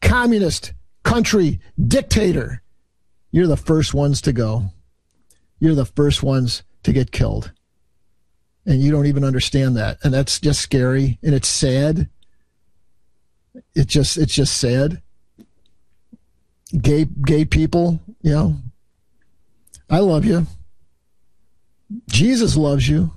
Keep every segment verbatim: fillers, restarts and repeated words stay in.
communist country dictator, you're the first ones to go. You're the first ones to get killed. And you don't even understand that. And that's just scary. And it's sad. It just, it's just sad. Gay, gay people, you know, I love you. Jesus loves you.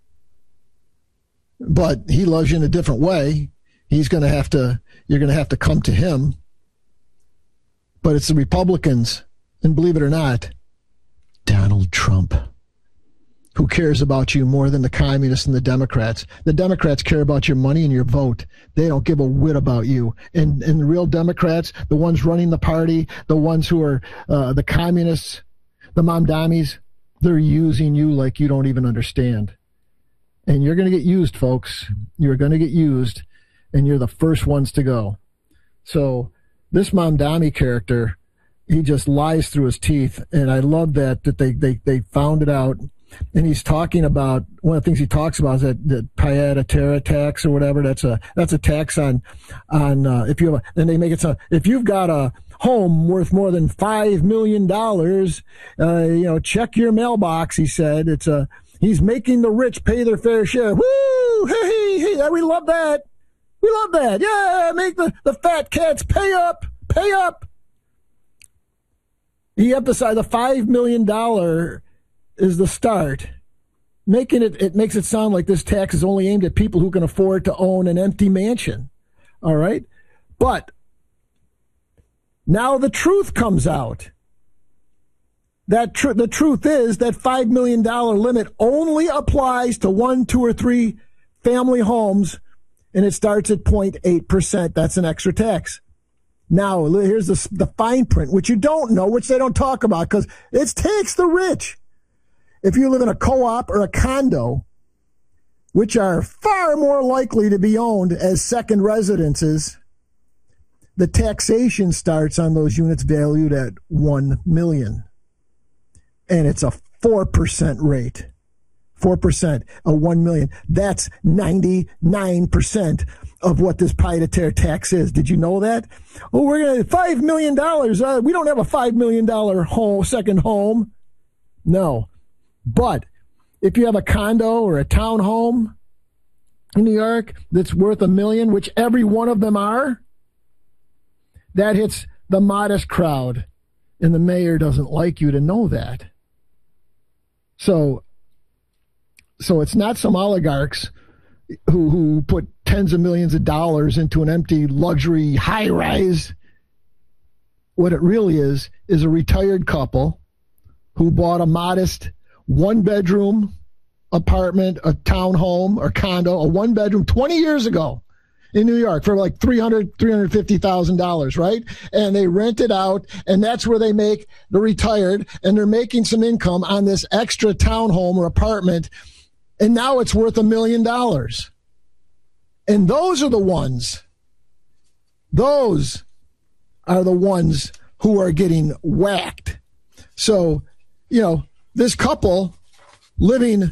But he loves you in a different way. He's going to have to, you're going to have to come to him. But it's the Republicans, and believe it or not, Donald Trump, who cares about you more than the communists and the Democrats. The Democrats care about your money and your vote. They don't give a whit about you. And, and the real Democrats, the ones running the party, the ones who are uh, the communists, the Mamdamis, they're using you like you don't even understand. And you're going to get used, folks. You're going to get used, and you're the first ones to go. So this Mamdani character, he just lies through his teeth, and I love that that they they they found it out. And he's talking about, one of the things he talks about is that the pied-a-terre tax or whatever. That's a that's a tax on on uh, if you have a, and they make it so if you've got a home worth more than five million dollars, uh, you know, check your mailbox. He said it's a he's making the rich pay their fair share. Woo! Hey, hey, hey, we love that. We love that. Yeah, make the, the fat cats pay up, pay up. He emphasized the five million dollars is the start. Making it, it makes it sound like this tax is only aimed at people who can afford to own an empty mansion. All right? But now the truth comes out. That tr- the truth is that five million dollars limit only applies to one, two, or three family homes, and it starts at zero point eight percent. That's an extra tax. Now, here's the, the fine print, which you don't know, which they don't talk about, because it's tax the rich. If you live in a co-op or a condo, which are far more likely to be owned as second residences, the taxation starts on those units valued at one million dollars. And it's a four percent rate. four percent of one million dollars. That's ninety-nine percent of what this pied-a-terre tax is. Did you know that? Oh, we're going to five million dollars. Uh, we don't have a five million dollars home, second home. No. But if you have a condo or a townhome in New York that's worth a million, which every one of them are, that hits the modest crowd. And the mayor doesn't like you to know that. So, so it's not some oligarchs who, who put tens of millions of dollars into an empty luxury high rise. What it really is, is a retired couple who bought a modest one bedroom apartment, a townhome or condo, a one bedroom twenty years ago in New York for like three hundred thousand dollars, three hundred fifty thousand dollars, right? And they rent it out, and that's where they make the retired, and they're making some income on this extra townhome or apartment, and now it's worth a million dollars. And those are the ones, those are the ones who are getting whacked. So, you know, this couple living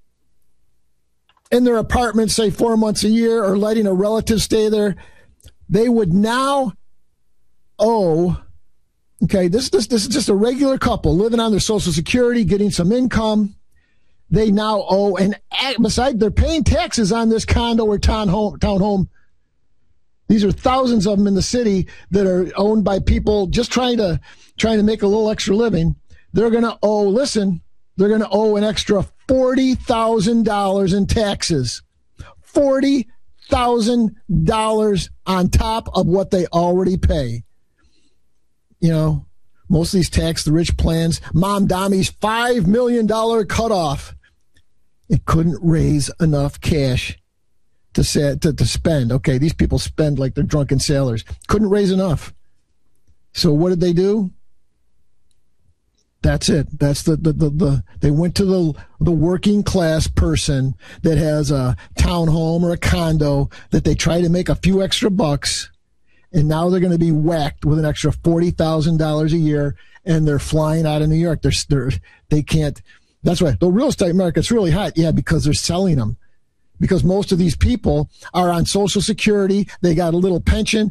in their apartment, say four months a year, or letting a relative stay there, they would now owe, okay, this, this, this is just a regular couple living on their Social Security, getting some income. They now owe, and besides, they're paying taxes on this condo or townhome, townhome. These are thousands of them in the city that are owned by people just trying to, trying to make a little extra living. They're going to owe, listen, they're going to owe an extra forty thousand dollars in taxes. forty thousand dollars on top of what they already pay. You know, most of these tax the rich plans, Mamdani's five million dollars cutoff. It couldn't raise enough cash to, say, to, to spend. Okay, these people spend like they're drunken sailors. Couldn't raise enough. So what did they do? That's it. That's the, the, the, the, they went to the, the working class person that has a townhome or a condo that they try to make a few extra bucks. And now they're going to be whacked with an extra forty thousand dollars a year, and they're flying out of New York. They're, they're, they can't, that's right. The real estate market's really hot. Yeah, because they're selling them. Because most of these people are on Social Security. They got a little pension.